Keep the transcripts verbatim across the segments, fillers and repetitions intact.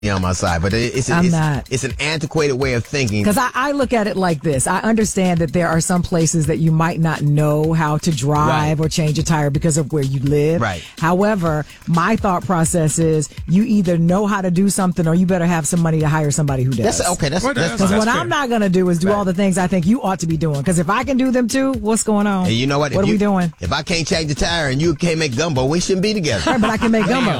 on my side, but it's a, I'm it's, not. it's an antiquated way of thinking. Because I, I look at it like this. I understand that there are some places that you might not know how to drive Right. or change a tire because of where you live. Right. However, my thought process is you either know how to do something or you better have some money to hire somebody who does. That's okay. That's Well, that's, that's- Because fine. what fair. I'm not going to do is do Right. all the things I think you ought to be doing. Because if I can do them too, what's going on? And you know what? What If are you, we doing? If I can't change the tire and you can't make gumbo, we shouldn't be together. Right, but I can make gumbo.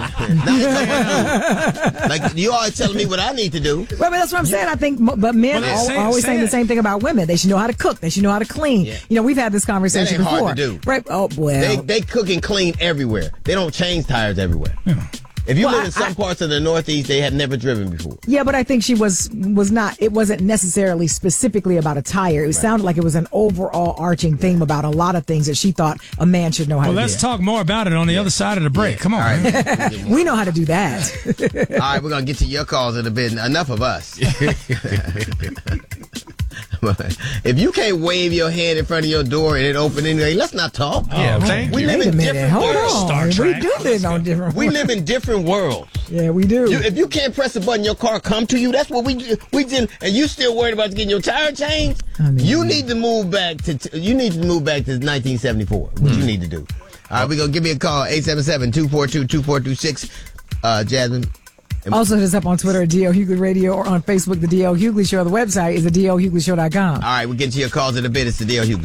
Like you always telling me what I need to do. Well, but that's what I'm saying. I think, mo- but men Well, al- say- are always say saying it. the same thing about women. They should know how to cook. They should know how to clean. Yeah. You know, we've had this conversation That ain't before. hard to do. Right? Oh, well. They they cook and clean everywhere. They don't change tires everywhere. If you Well, live I- in some I- parts of the Northeast, they have never driven before. Yeah, but I think she was was not. It wasn't necessarily specifically about a tire. It sounded like it was an overall arching theme about a lot of things that she thought a man should know how Well, to let's do. talk more about it on the other side of the break. Come on. All right. man. We know how to do that. All right, we're gonna get to your calls in a bit. Enough of us. If you can't wave your hand in front of your door and it open anyway, let's not talk. Yeah, thank we you. live Wait a in minute. different Hold worlds. on. Star We Trek. do live on different. We live in different worlds. Yeah, we do. You, if you can't press a button, your car come to you. That's what we do- we did, and you still worried about getting your tire changed. I mean- you need to move back to t- you need to move back to nineteen seventy-four. What you need to do. All right, we gonna give me a call eight seven seven, two four two, two four two six. Uh, Jasmine. Also, hit us up on Twitter at D L Hughley Radio or on Facebook, The D L Hughley Show. The website is the D L Hughley Show dot com. All right, we'll get to your calls in a bit. It's the D L Hughley.